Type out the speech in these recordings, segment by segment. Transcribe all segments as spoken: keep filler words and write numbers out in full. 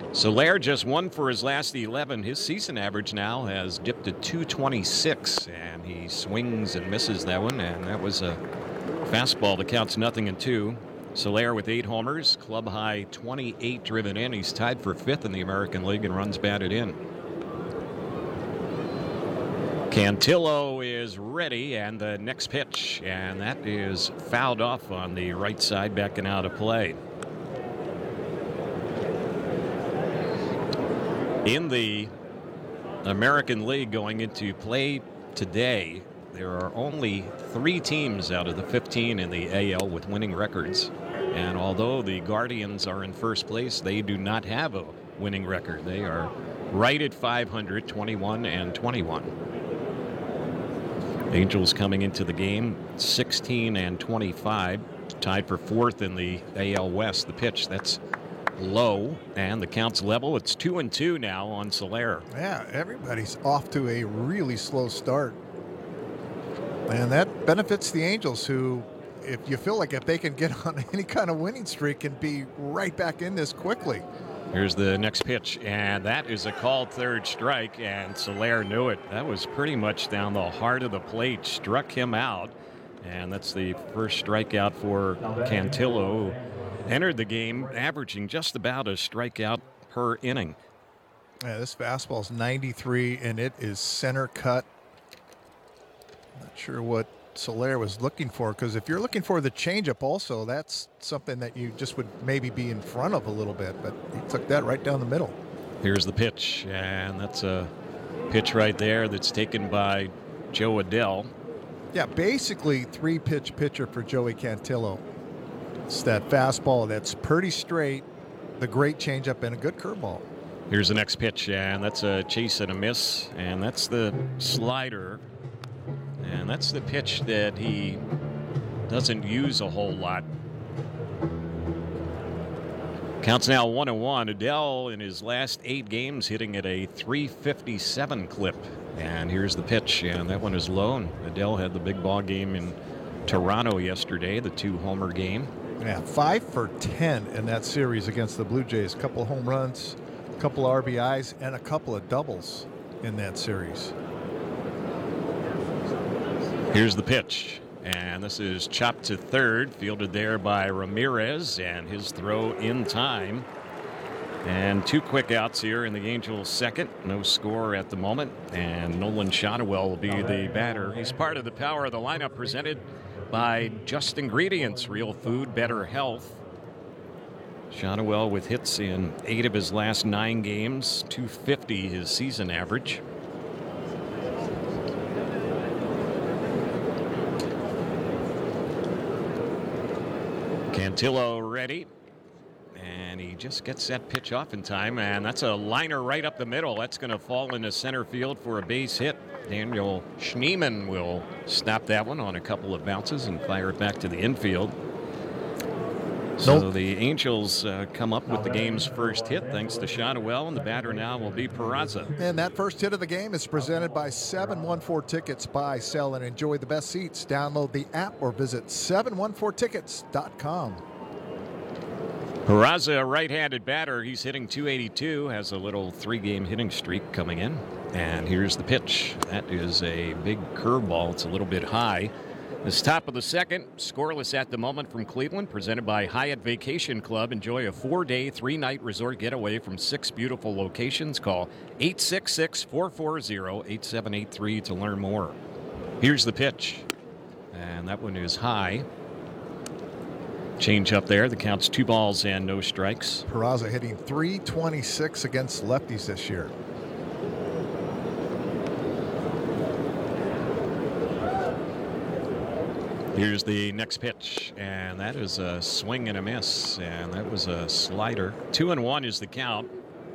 Soler just one for his last eleven. His season average now has dipped to two twenty-six, and he swings and misses that one, and that was a fastball that counts nothing and two. Soler with eight homers, club high twenty-eight driven in. He's tied for fifth in the American League in runs batted in. Cantillo is ready, and the next pitch, and that is fouled off on the right side, backing out of play. In the American League going into play today, there are only three teams out of the fifteen in the A L with winning records. And although the Guardians are in first place, they do not have a winning record. They are right at five hundred, twenty-one and twenty-one. Angels coming into the game sixteen and twenty-five, tied for fourth in the A L West. The pitch, that's low, and the count's level. It's two and two now on Soler. Yeah, everybody's off to a really slow start. And that benefits the Angels, who, if you feel like if they can get on any kind of winning streak, can be right back in this quickly. Here's the next pitch, and that is a called third strike, and Soler knew it. That was pretty much down the heart of the plate, struck him out, and that's the first strikeout for Cantillo, who entered the game averaging just about a strikeout per inning. Yeah, this fastball's ninety-three, and it is center cut. Not sure what Soler was looking for, because if you're looking for the changeup also, that's something that you just would maybe be in front of a little bit, but he took that right down the middle. Here's the pitch, and that's a pitch right there that's taken by Joe Adell. Yeah, basically three-pitch pitcher for Joey Cantillo. It's that fastball that's pretty straight, the great changeup, and a good curveball. Here's the next pitch, and that's a chase and a miss, and that's the slider. And that's the pitch that he doesn't use a whole lot. Counts now one and one. Adell in his last eight games hitting at a three fifty-seven clip. And here's the pitch, and that one is low. And Adell had the big ball game in Toronto yesterday, the two-homer game. Yeah, five for ten in that series against the Blue Jays. A couple of home runs, a couple of R B Is, and a couple of doubles in that series. Here's the pitch, and this is chopped to third, fielded there by Ramirez, and his throw in time. And two quick outs here in the Angels' second. No score at the moment, and Nolan Shotwell will be the batter. He's part of the Power of the Lineup presented by Just Ingredients, real food, better health. Shotwell with hits in eight of his last nine games, two fifty his season average. Cantillo ready, and he just gets that pitch off in time, and that's a liner right up the middle. That's going to fall into center field for a base hit. Daniel Schneemann will stop that one on a couple of bounces and fire it back to the infield. So nope. The Angels uh, come up with the game's first hit thanks to Shotwell, and the batter now will be Peraza. And that first hit of the game is presented by seven one four Tickets. Buy, sell, and enjoy the best seats. Download the app or visit seven one four tickets dot com. Peraza, a right-handed batter. He's hitting two eighty-two, has a little three-game hitting streak coming in. And here's the pitch. That is a big curveball. It's a little bit high. It's top of the second, scoreless at the moment from Cleveland, presented by Hyatt Vacation Club. Enjoy a four-day, three-night resort getaway from six beautiful locations. Call eight six six, four four zero, eight seven eight three to learn more. Here's the pitch, and that one is high. Change up there. The count's two balls and no strikes. Peraza hitting three twenty-six against lefties this year. Here's the next pitch, and that is a swing and a miss, and that was a slider. Two and one is the count.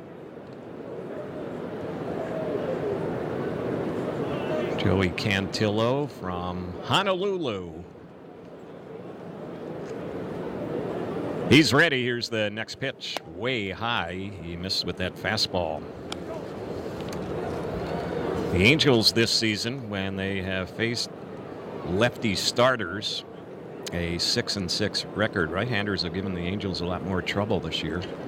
Joey Cantillo from Honolulu. He's ready. Here's the next pitch. Way high. He missed with that fastball. The Angels this season, when they have faced lefty starters, a six and six record. Right-handers have given the Angels a lot more trouble this year.